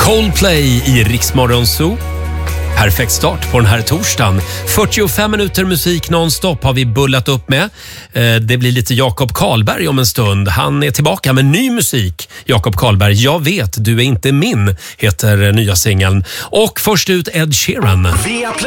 Coldplay i Rix Morgon Zoo. Perfekt start på den här torsdagen. 45 minuter musik nonstop har vi bullat upp med. Det blir lite Jakob Karlberg om en stund. Han är tillbaka med ny musik. Jakob Karlberg, jag vet, du är inte min, heter nya singeln. Och först ut Ed Sheeran.